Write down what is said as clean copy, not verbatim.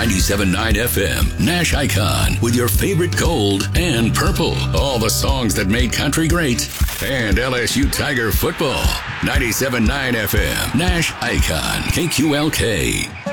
97.9 FM, Nash Icon, with your favorite gold and purple. All the songs that made country great. And LSU Tiger football. 97.9 FM, Nash Icon, KQLK.